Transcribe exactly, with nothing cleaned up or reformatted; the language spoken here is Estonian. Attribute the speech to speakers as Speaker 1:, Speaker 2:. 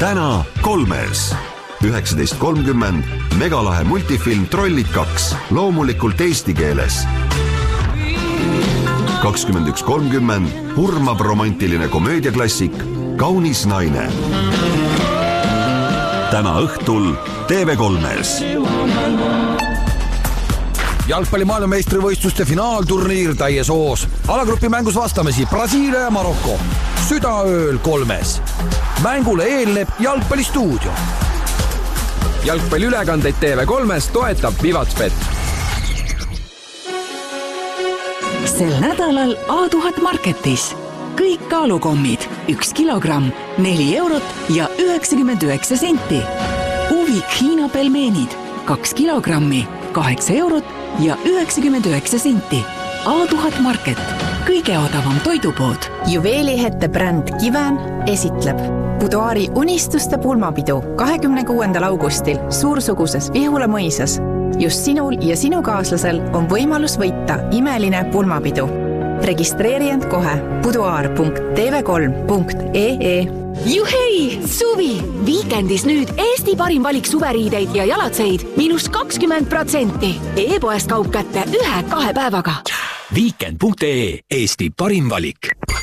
Speaker 1: täna kolmes. üheksateist kolmkümmend Megalahe multifilm Trollid kaks, loomulikult eesti keeles. kakskümmend üks kolmkümmend hurmab romantiline komöödiaklassik Kaunis naine. Täna õhtul T V kolmes.
Speaker 2: Jalgpalli maailmameistrivõistluste finaalturniir täies hoos. Alagrupi mängus vastamisi Brasiilia ja Maroko. Südaööl kolmes. Mängule eelneb jalgpallistuudio.
Speaker 3: Jalgpalliülekandeid T V kolmes toetab Vivatspet.
Speaker 4: Sel nädalal A tuhat Marketis. Kõik kaalukommid, üks kilogramm, neli eurot ja üheksakümmend üheksa senti. Uvik Hiina pelmeenid, kaks kilogrammi, kaheksa eurot ja üheksakümmend üheksa senti. A tuhat Market, kõige odavam toidupood.
Speaker 5: Juveelihette bränd Kiven esitleb Buduaari unistuste pulmapidu kahekümne kuuendal augustil suursuguses Vihula mõisas. Just sinul ja sinu kaaslasel on võimalus võita imeline pulmapidu. Registreeri end kohe buduaar punkt t v kolm punkt e e.
Speaker 6: Juhei, suvi! Viikendis nüüd Eesti parim valik suveriideid ja jalatseid miinus kakskümmend protsenti. E-poest kaup kätte ühe-kahe päevaga.
Speaker 7: Weekend punkt e e, Eesti parim valik.